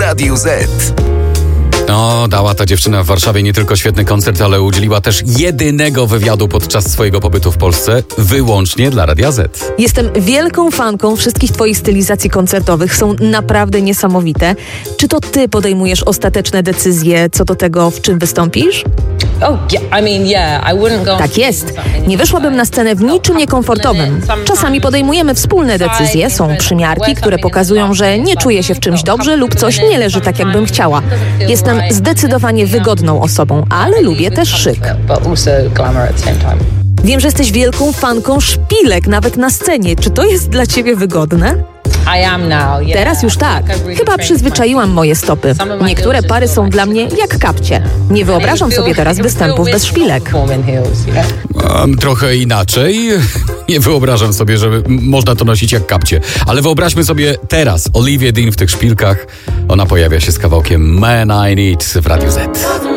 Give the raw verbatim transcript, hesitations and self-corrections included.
Radiu Z. No, dała ta dziewczyna w Warszawie nie tylko świetny koncert, ale udzieliła też jedynego wywiadu podczas swojego pobytu w Polsce, wyłącznie dla Radia Z. Jestem wielką fanką wszystkich twoich stylizacji koncertowych. Są naprawdę niesamowite. Czy to ty podejmujesz ostateczne decyzje co do tego, w czym wystąpisz? Tak jest. Nie wyszłabym na scenę w niczym niekomfortowym. Czasami podejmujemy wspólne decyzje. Są przymiarki, które pokazują, że nie czuję się w czymś dobrze lub coś nie leży tak, jakbym chciała. Jestem zdecydowanie wygodną osobą, ale lubię też szyk. Wiem, że jesteś wielką fanką szpilek, nawet na scenie. Czy to jest dla ciebie wygodne? Teraz już tak. Chyba przyzwyczaiłam moje stopy. Niektóre pary są dla mnie jak kapcie. Nie wyobrażam sobie teraz występów bez szpilek. Um, trochę inaczej. Nie wyobrażam sobie, że można to nosić jak kapcie. Ale wyobraźmy sobie teraz Olivia Dean w tych szpilkach. Ona pojawia się z kawałkiem Man I Need w Radiu Z.